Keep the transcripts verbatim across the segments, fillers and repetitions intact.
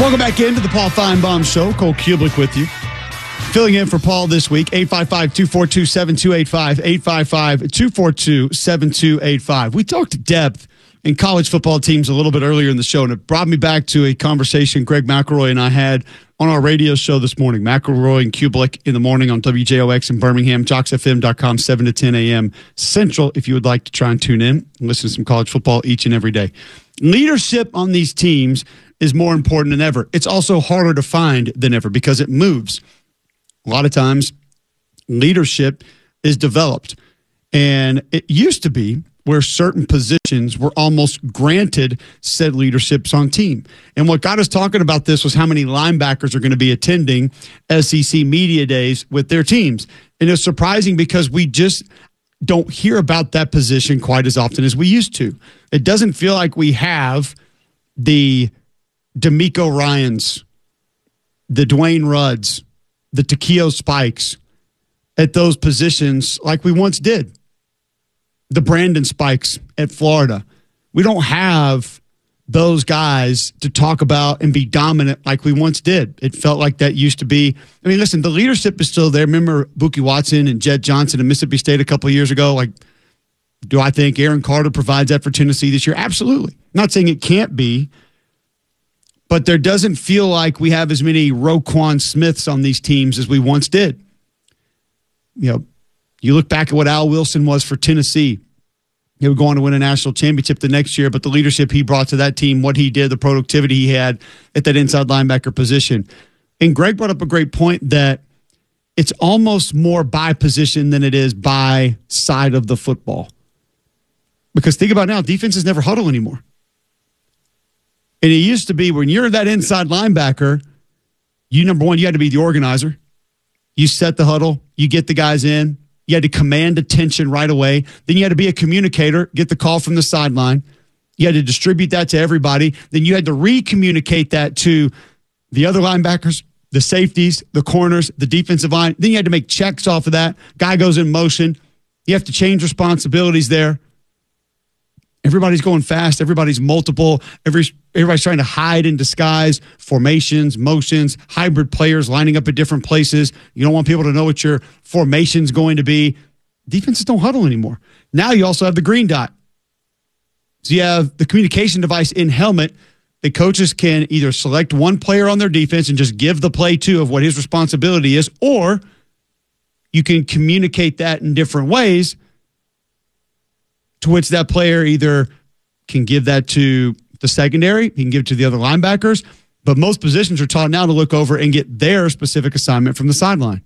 Welcome back into the Paul Feinbaum Show. Cole Kublik with you. Filling in for Paul this week, eight five five, two four two, seven two eight five, eight five five, two four two, seven two eight five. We talked depth in college football teams a little bit earlier in the show, and it brought me back to a conversation Greg McElroy and I had on our radio show this morning. McElroy and Kublik in the morning on W J O X in Birmingham, jocks f m dot com, seven to ten a.m. Central, if you would like to try and tune in and listen to some college football each and every day. Leadership on these teams is more important than ever. It's also harder to find than ever because it moves. A lot of times, leadership is developed. And it used to be where certain positions were almost granted said leaderships on team. And what got us talking about this was how many linebackers are going to be attending S E C media days with their teams. And it's surprising because we just don't hear about that position quite as often as we used to. It doesn't feel like we have the D'Amico Ryans, the Dwayne Rudds, the Takeo Spikes at those positions like we once did. The Brandon Spikes at Florida. We don't have those guys to talk about and be dominant like we once did. It felt like that used to be. I mean, listen, the leadership is still there. Remember Buki Watson and Jed Johnson at Mississippi State a couple of years ago? Like, do I think Aaron Carter provides that for Tennessee this year? Absolutely. Not saying it can't be, but there doesn't feel like we have as many Roquan Smiths on these teams as we once did. You know, you look back at what Al Wilson was for Tennessee. He would go on to win a national championship the next year, but the leadership he brought to that team, what he did, the productivity he had at that inside linebacker position. And Greg brought up a great point that it's almost more by position than it is by side of the football. Because think about it now, defenses never huddle anymore. And it used to be when you're that inside linebacker, you, number one, you had to be the organizer. You set the huddle. You get the guys in. You had to command attention right away. Then you had to be a communicator, get the call from the sideline. You had to distribute that to everybody. Then you had to re-communicate that to the other linebackers, the safeties, the corners, the defensive line. Then you had to make checks off of that. Guy goes in motion. You have to change responsibilities there. Everybody's going fast. Everybody's multiple. Every, everybody's trying to hide and disguise formations, motions, hybrid players lining up at different places. You don't want people to know what your formation's going to be. Defenses don't huddle anymore. Now you also have the green dot. So you have the communication device in helmet. The coaches can either select one player on their defense and just give the play to of what his responsibility is, or you can communicate that in different ways to which that player either can give that to the secondary, he can give it to the other linebackers, but most positions are taught now to look over and get their specific assignment from the sideline.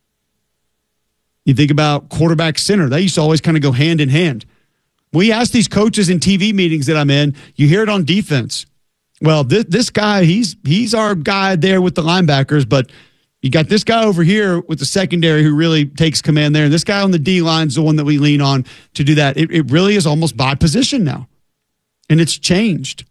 You think about quarterback center. They used to always kind of go hand in hand. We ask these coaches in T V meetings that I'm in, you hear it on defense. Well, this, this guy, he's he's our guy there with the linebackers, but you got this guy over here with the secondary who really takes command there. And this guy on the D-line is the one that we lean on to do that. It, it really is almost by position now. And it's changed.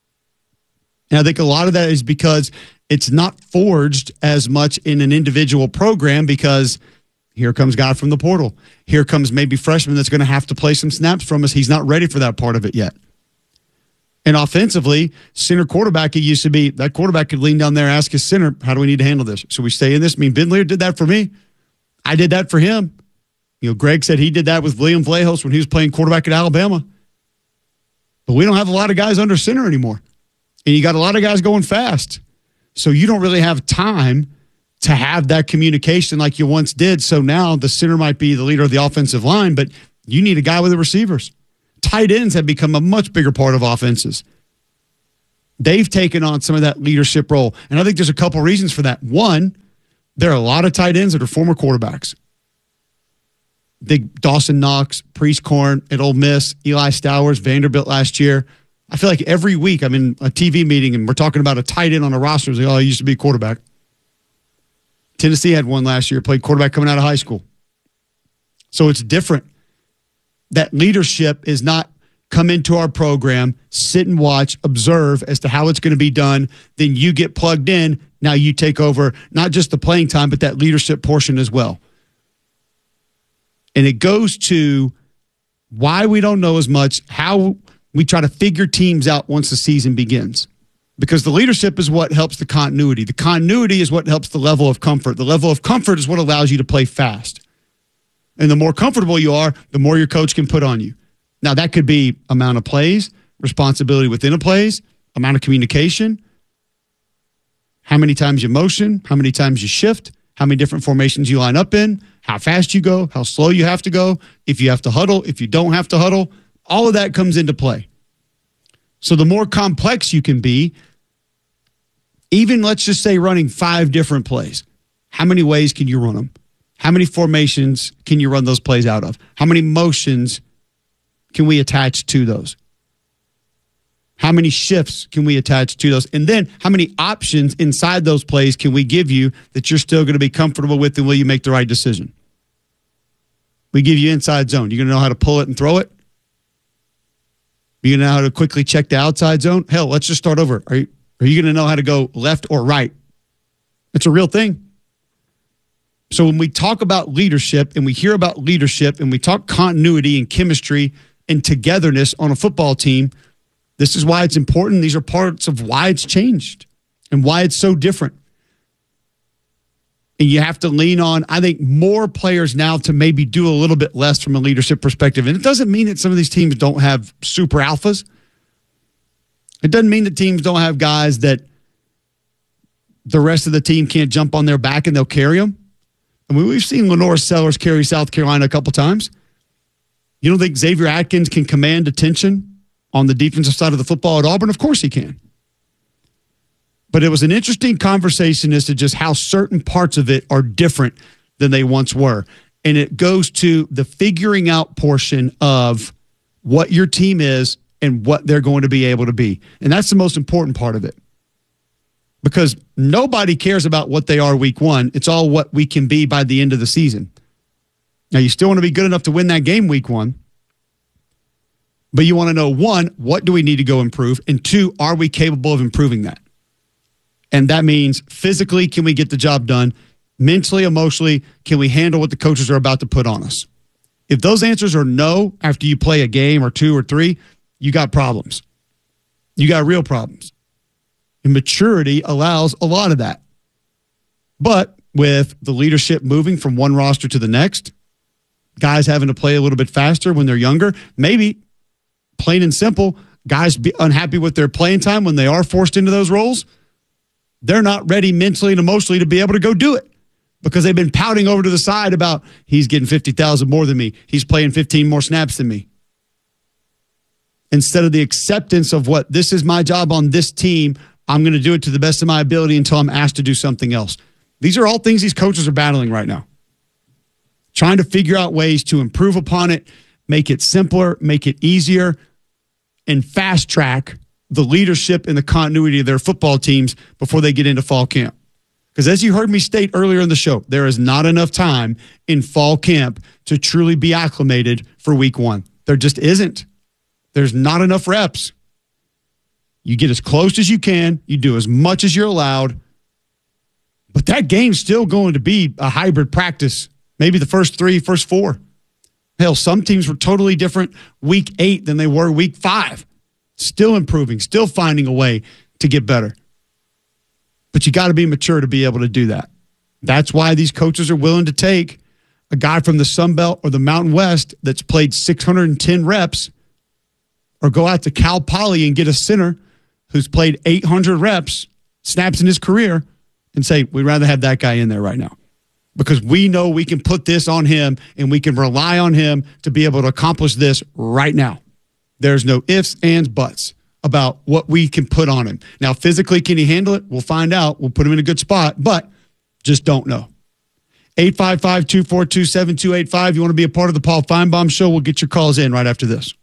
And I think a lot of that is because it's not forged as much in an individual program because here comes guy from the portal. Here comes maybe freshman that's going to have to play some snaps from us. He's not ready for that part of it yet. And offensively, center quarterback, it used to be that quarterback could lean down there, ask his center, how do we need to handle this? So we stay in this. I mean, Ben Lear did that for me. I did that for him. You know, Greg said he did that with William Vlahos when he was playing quarterback at Alabama. But we don't have a lot of guys under center anymore. And you got a lot of guys going fast. So you don't really have time to have that communication like you once did. So now the center might be the leader of the offensive line, but you need a guy with the receivers. Tight ends have become a much bigger part of offenses. They've taken on some of that leadership role. And I think there's a couple reasons for that. One, there are a lot of tight ends that are former quarterbacks. Big Dawson Knox, Priestcorn at Ole Miss, Eli Stowers, Vanderbilt last year. I feel like every week I'm in a T V meeting and we're talking about a tight end on a roster. It's like, oh, he used to be a quarterback. Tennessee had one last year, played quarterback coming out of high school. So it's different. That leadership is not come into our program, sit and watch, observe as to how it's going to be done. Then you get plugged in. Now you take over not just the playing time, but that leadership portion as well. And it goes to why we don't know as much, how we try to figure teams out once the season begins. Because the leadership is what helps the continuity. The continuity is what helps the level of comfort. The level of comfort is what allows you to play fast. And the more comfortable you are, the more your coach can put on you. Now, that could be amount of plays, responsibility within a plays, amount of communication, how many times you motion, how many times you shift, how many different formations you line up in, how fast you go, how slow you have to go, if you have to huddle, if you don't have to huddle. All of that comes into play. So the more complex you can be, even let's just say running five different plays, how many ways can you run them? How many formations can you run those plays out of? How many motions can we attach to those? How many shifts can we attach to those? And then how many options inside those plays can we give you that you're still going to be comfortable with, and will you make the right decision? We give you inside zone. You're going to know how to pull it and throw it? You're going to know how to quickly check the outside zone? Hell, let's just start over. Are you, are you going to know how to go left or right? It's a real thing. So when we talk about leadership and we hear about leadership and we talk continuity and chemistry and togetherness on a football team, this is why it's important. These are parts of why it's changed and why it's so different. And you have to lean on, I think, more players now to maybe do a little bit less from a leadership perspective. And it doesn't mean that some of these teams don't have super alphas. It doesn't mean that teams don't have guys that the rest of the team can't jump on their back and they'll carry them. I mean, we've seen Lenore Sellers carry South Carolina a couple times. You don't think Xavier Atkins can command attention on the defensive side of the football at Auburn? Of course he can. But it was an interesting conversation as to just how certain parts of it are different than they once were. And it goes to the figuring out portion of what your team is and what they're going to be able to be. And that's the most important part of it. Because nobody cares about what they are week one. It's all what we can be by the end of the season. Now, you still want to be good enough to win that game week one. But you want to know, one, what do we need to go improve? And two, are we capable of improving that? And that means physically, can we get the job done? Mentally, emotionally, can we handle what the coaches are about to put on us? If those answers are no after you play a game or two or three, you got problems. You got real problems. And maturity allows a lot of that. But with the leadership moving from one roster to the next, guys having to play a little bit faster when they're younger, maybe plain and simple, guys be unhappy with their playing time when they are forced into those roles. They're not ready mentally and emotionally to be able to go do it because they've been pouting over to the side about he's getting fifty thousand more than me. He's playing fifteen more snaps than me. Instead of the acceptance of what this is my job on this team, I'm going to do it to the best of my ability until I'm asked to do something else. These are all things these coaches are battling right now. Trying to figure out ways to improve upon it, make it simpler, make it easier, and fast track the leadership and the continuity of their football teams before they get into fall camp. Because as you heard me state earlier in the show, there is not enough time in fall camp to truly be acclimated for week one. There just isn't. There's not enough reps. You get as close as you can. You do as much as you're allowed. But that game's still going to be a hybrid practice. Maybe the first three, first four. Hell, some teams were totally different week eight than they were week five. Still improving, still finding a way to get better. But you got to be mature to be able to do that. That's why these coaches are willing to take a guy from the Sun Belt or the Mountain West that's played six hundred ten reps, or go out to Cal Poly and get a center who's played eight hundred reps, snaps in his career, and say, we'd rather have that guy in there right now. Because we know we can put this on him and we can rely on him to be able to accomplish this right now. There's no ifs, ands, buts about what we can put on him. Now, physically, can he handle it? We'll find out. We'll put him in a good spot, but just don't know. eight five five, two four two, seven two eight five. You want to be a part of the Paul Feinbaum Show? We'll get your calls in right after this.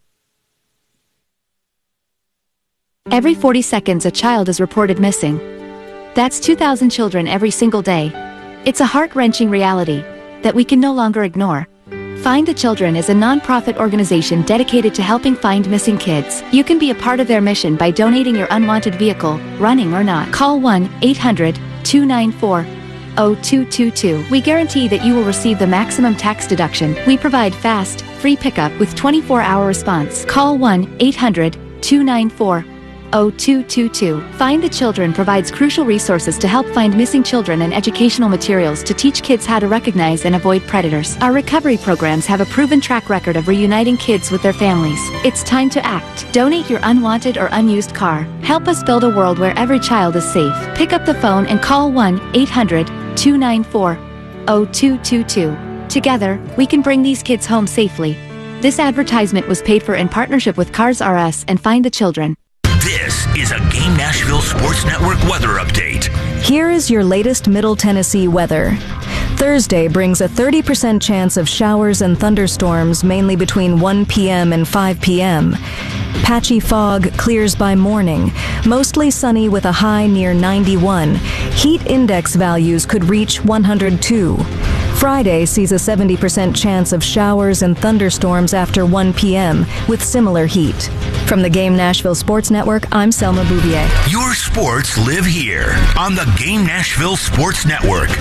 Every forty seconds, a child is reported missing. That's two thousand children every single day. It's a heart-wrenching reality that we can no longer ignore. Find the Children is a non-profit organization dedicated to helping find missing kids. You can be a part of their mission by donating your unwanted vehicle, running or not. Call one eight hundred, two nine four, zero two two two. We guarantee that you will receive the maximum tax deduction. We provide fast, free pickup with twenty-four hour response. Call one eight hundred, two nine four, oh two two two. Find the Children provides crucial resources to help find missing children and educational materials to teach kids how to recognize and avoid predators. Our recovery programs have a proven track record of reuniting kids with their families. It's time to act. Donate your unwanted or unused car. Help us build a world where every child is safe. Pick up the phone and call one eight hundred two nine four oh two two two. Together, we can bring these kids home safely. This advertisement was paid for in partnership with Cars R Us and Find the Children. This is a Game Nashville Sports Network weather update. Here is your latest Middle Tennessee weather. Thursday brings a thirty percent chance of showers and thunderstorms mainly between one p.m. and five p.m. Patchy fog clears by morning, mostly sunny with a high near ninety-one. Heat index values could reach one hundred two. Friday sees a seventy percent chance of showers and thunderstorms after one p.m. with similar heat. From the Game Nashville Sports Network, I'm Selma Bouvier. Your sports live here on the Game Nashville Sports Network.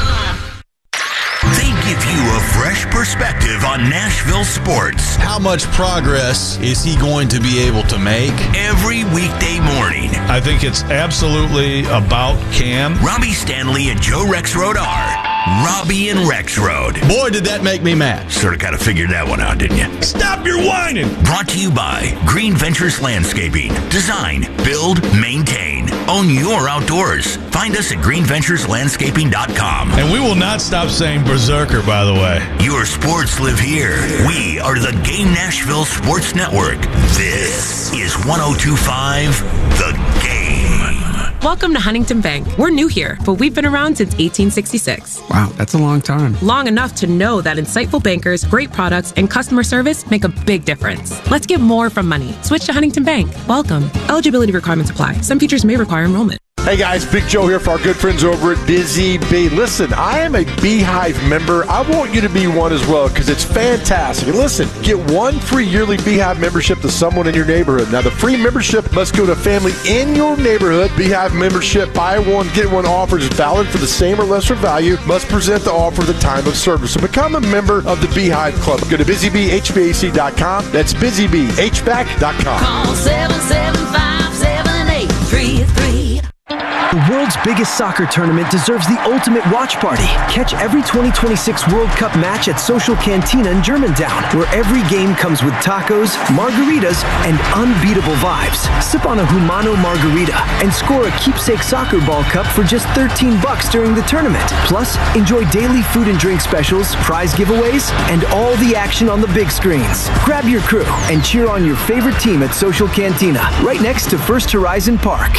They give you a fresh perspective on Nashville sports. How much progress is he going to be able to make? Every weekday morning. I think it's absolutely about Cam. Robbie Stanley and Joe Rexrode are Robbie and Rexrode. Boy, did that make me mad. Sort of kind of figured that one out, didn't you? Stop your whining! Brought to you by Green Ventures Landscaping. Design, build, maintain. Own your outdoors. Find us at green ventures landscaping dot com. And we will not stop saying berserker, by the way. Your sports live here. We are the Game Nashville Sports Network. This is one oh two point five The Game. Welcome to Huntington Bank. We're new here, but we've been around since eighteen sixty-six. Wow, that's a long time. Long enough to know that insightful bankers, great products, and customer service make a big difference. Let's get more from money. Switch to Huntington Bank. Welcome. Eligibility requirements apply. Some features may require enrollment. Hey guys, Big Joe here for our good friends over at Busy Bee. Listen, I am a Beehive member. I want you to be one as well because it's fantastic. And listen, get one free yearly Beehive membership to someone in your neighborhood. Now, the free membership must go to a family in your neighborhood. Beehive membership, buy one, get one offer is valid for the same or lesser value. Must present the offer at the time of service. So become a member of the Beehive Club. Go to busy bee h v a c dot com. That's busy bee h v a c dot com. Call seven seven five, seven eight three three. The world's biggest soccer tournament deserves the ultimate watch party. Catch every twenty twenty-six World Cup match at Social Cantina in Germantown, where every game comes with tacos, margaritas, and unbeatable vibes. Sip on a Humano margarita and score a keepsake soccer ball cup for just thirteen bucks during the tournament. Plus, enjoy daily food and drink specials, prize giveaways, and all the action on the big screens. Grab your crew and cheer on your favorite team at Social Cantina, right next to First Horizon Park.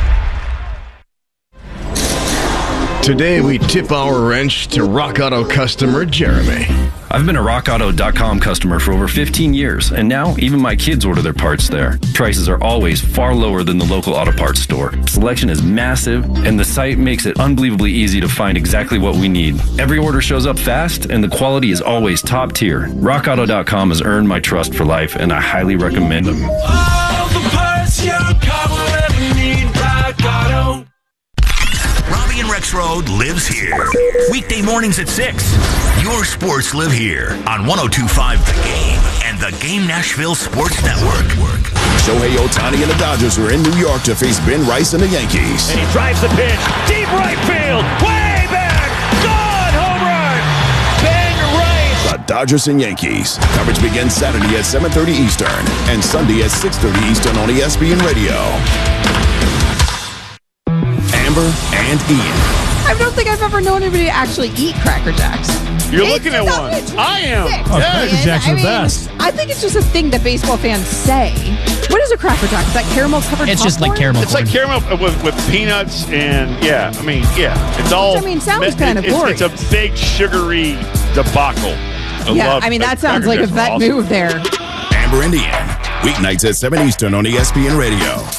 Today, we tip our wrench to Rock Auto customer Jeremy. I've been a rock auto dot com customer for over fifteen years, and now even my kids order their parts there. Prices are always far lower than the local auto parts store. Selection is massive, and the site makes it unbelievably easy to find exactly what we need. Every order shows up fast, and the quality is always top tier. rock auto dot com has earned my trust for life, and I highly recommend them. All the parts your car will ever need, Rock Auto. Robbie and Rexrode lives here. Weekday mornings at six. Your sports live here on one oh two point five The Game and the Game Nashville Sports Network. Shohei Ohtani and the Dodgers are in New York to face Ben Rice and the Yankees. And he drives the pitch. Deep right field. Way back. Gone. Home run. Ben Rice. The Dodgers and Yankees. Coverage begins Saturday at seven thirty Eastern and Sunday at six thirty Eastern on E S P N Radio. Amber and Ian. I don't think I've ever known anybody actually eat Cracker Jacks. You're It's looking at one. I am. Oh, Cracker Jacks are I the mean, best. I think it's just a thing that baseball fans say. What is a Cracker Jack? Is that caramel covered It's just like popcorn? caramel It's like caramel with, with peanuts and, yeah, I mean, yeah. It's all. Which, I mean, sounds it- kind of it's, boring. it's a big sugary debacle. I Yeah, love I mean, that Cracker sounds like a Jacks are vet awesome. move there. Amber and Ian. Weeknights at seven Eastern on E S P N Radio.